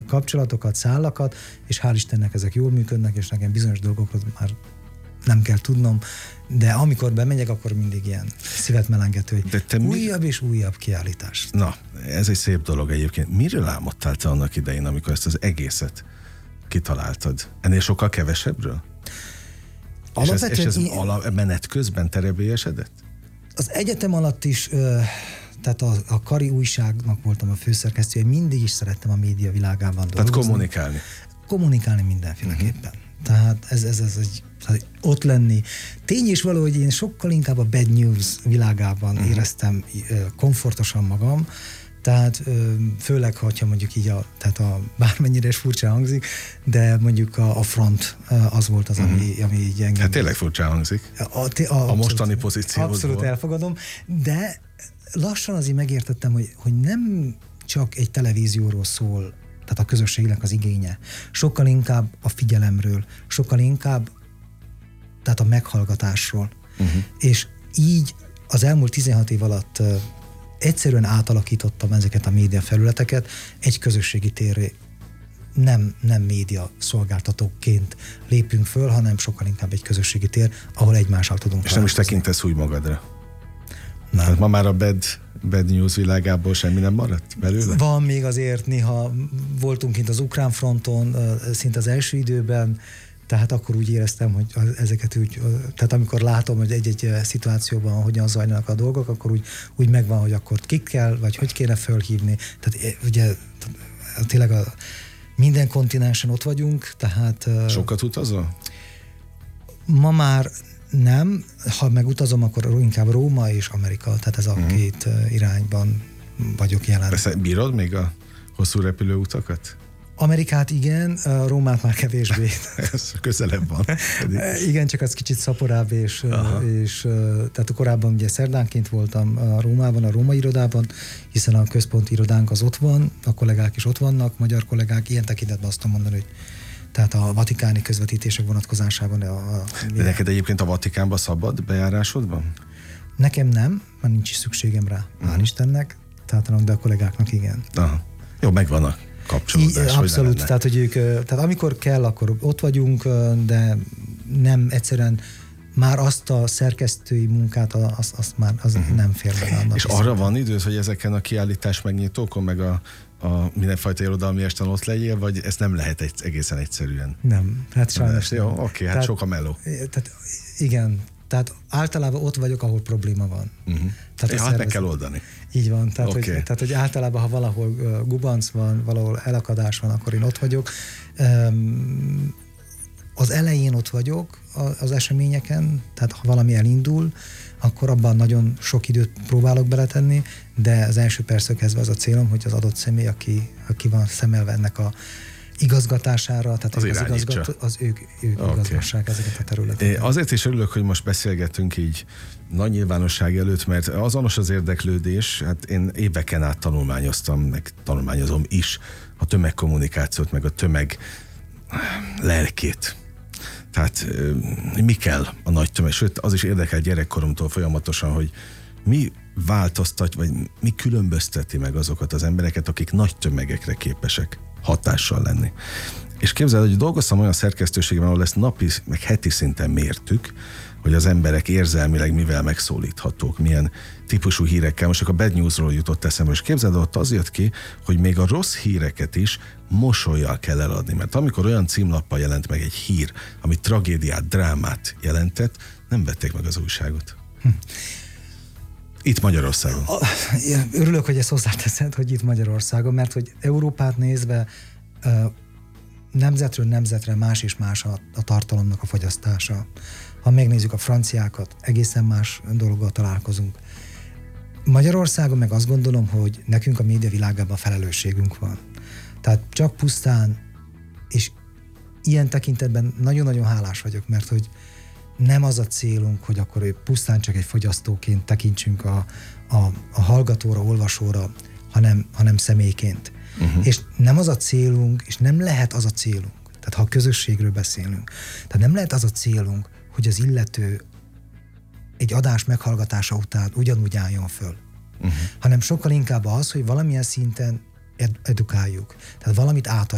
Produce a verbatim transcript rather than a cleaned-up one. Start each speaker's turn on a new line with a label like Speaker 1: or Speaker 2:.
Speaker 1: kapcsolatokat, szálakat, és hál' Istennek ezek jól működnek, és nekem bizonyos dolgokról már nem kell tudnom, de amikor bemegyek, akkor mindig ilyen szívet melengető, hogy újabb mi... és újabb kiállítás.
Speaker 2: Na, ez egy szép dolog egyébként. Miről álmodtál te annak idején, amikor ezt az egészet kitaláltad? Ennél sokkal kevesebbről? És ez, és ez én... ala, menet közben terebélyesedett?
Speaker 1: Az egyetem alatt is, tehát a, a Kari újságnak voltam a főszerkesztője, mindig is szerettem a média világában dolgozni.
Speaker 2: Tehát kommunikálni?
Speaker 1: Kommunikálni mindenféleképpen. Uh-huh. Tehát ez, ez, ez egy, ott lenni. Tény is való, hogy én sokkal inkább a bad news világában uh-huh. éreztem komfortosan magam, tehát főleg, hogyha mondjuk így a, tehát a bármennyire is furcsa hangzik, de mondjuk a, a front az volt az, ami, uh-huh. ami így engem...
Speaker 2: Hát tényleg furcsa hangzik. A, a, a, a mostani pozíciódból.
Speaker 1: Abszolút elfogadom, de lassan azért megértettem, hogy, hogy nem csak egy televízióról szól, tehát a közösségnek az igénye. Sokkal inkább a figyelemről, sokkal inkább tehát a meghallgatásról. Uh-huh. És így az elmúlt tizenhat év alatt uh, egyszerűen átalakítottam ezeket a média felületeket egy közösségi térré. Nem, nem média szolgáltatóként lépünk föl, hanem sokkal inkább egy közösségi tér, ahol egymással tudunk.
Speaker 2: És nem is tekintesz úgy magadra? Nem. Tehát ma már a bad, bad news világából semmi nem maradt belőle?
Speaker 1: Van még azért, néha voltunk kint az ukrán fronton, szinte az első időben, tehát akkor úgy éreztem, hogy ezeket úgy, tehát amikor látom, hogy egy-egy szituációban hogyan zajlanak a dolgok, akkor úgy, úgy megvan, hogy akkor kik kell, vagy hogy kéne fölhívni. Tehát ugye tényleg a, minden kontinensen ott vagyunk, tehát...
Speaker 2: Sokat utazol?
Speaker 1: Ma már nem, ha megutazom, akkor inkább Róma és Amerika, tehát ez a uh-huh. két irányban vagyok jelen.
Speaker 2: Persze bírod még a hosszú repülőutakat?
Speaker 1: Amerikát igen, Rómát már kevésbé.
Speaker 2: Ez közelebb van.
Speaker 1: Igen, csak az kicsit szaporább, és, és tehát korábban ugye szerdánként voltam a Rómában, a római irodában, hiszen a központi irodánk az ott van, a kollégák is ott vannak, magyar kollégák, ilyen tekintetben azt tudom mondani, hogy tehát a vatikáni közvetítések vonatkozásában. A, a,
Speaker 2: De neked egyébként a Vatikánba szabad bejárásod van?
Speaker 1: Nekem nem, mert nincs is szükségem rá, uh-huh. hál' Istennek, tehát de a kollégáknak igen.
Speaker 2: Aha. Jó, megvan a kapcsolódás.
Speaker 1: I, abszolút, hogy tehát, hogy ők, tehát amikor kell, akkor ott vagyunk, de nem egyszerűen már azt a szerkesztői munkát, azt, azt már az uh-huh. nem fér bele.
Speaker 2: És arra szinten. Van időd, hogy ezeken a kiállítás megnyitókon, meg a, a mindenfajta irodalmi esten ott legyél, vagy ezt nem lehet egy, egészen egyszerűen?
Speaker 1: Nem, hát sajnos.
Speaker 2: Jó, oké, okay, hát tehát, sok a meló.
Speaker 1: Tehát igen, tehát általában ott vagyok, ahol probléma van.
Speaker 2: Uh-huh. Tehát ja, hát meg kell oldani.
Speaker 1: Így van, tehát, okay. hogy, tehát hogy általában, ha valahol uh, gubanc van, valahol elakadás van, akkor én ott vagyok. Um, az elején ott vagyok az eseményeken, tehát ha valami elindul, akkor abban nagyon sok időt próbálok beletenni, de az első perctől kezdve az a célom, hogy az adott személy, aki, aki van szemelve ennek a igazgatására, tehát az, az, igazgató, az ők, ők okay. igazgassák ezeket a területeket.
Speaker 2: Azért is örülök, hogy most beszélgetünk így nagy nyilvánosság előtt, mert azonos az érdeklődés, hát én éveken át tanulmányoztam, meg tanulmányozom is a tömegkommunikációt, meg a tömeg lelkét. Tehát mi kell a nagy tömeg? Sőt, az is érdekel gyerekkoromtól folyamatosan, hogy mi változtat, vagy mi különbözteti meg azokat az embereket, akik nagy tömegekre képesek hatással lenni. És képzeld, hogy dolgoztam olyan szerkesztőségben, ahol ezt napi, meg heti szinten mértük, hogy az emberek érzelmileg mivel megszólíthatók, milyen típusú hírekkel. Most csak a bad newsról jutott eszembe, és képzeld, ott az jött ki, hogy még a rossz híreket is mosollyal kell eladni, mert amikor olyan címlappal jelent meg egy hír, ami tragédiát, drámát jelentett, nem vették meg az újságot. Hm. Itt Magyarországon.
Speaker 1: Örülök, hogy ezt hozzáteszed, hogy itt Magyarországon, mert hogy Európát nézve nemzetről nemzetre más és más a, a tartalomnak a fogyasztása. Ha megnézzük a franciákat, egészen más dologgal találkozunk. Magyarországon meg azt gondolom, hogy nekünk a média világában felelősségünk van. Tehát csak pusztán, és ilyen tekintetben nagyon-nagyon hálás vagyok, mert hogy nem az a célunk, hogy akkor pusztán csak egy fogyasztóként tekintsünk a, a, a hallgatóra, olvasóra, hanem, hanem személyként. Uh-huh. És nem az a célunk, és nem lehet az a célunk, tehát ha a közösségről beszélünk, tehát nem lehet az a célunk, hogy az illető egy adás meghallgatása után ugyanúgy álljon föl, uh-huh. hanem sokkal inkább az, hogy valamilyen szinten ed- edukáljuk, tehát valamit átadjuk.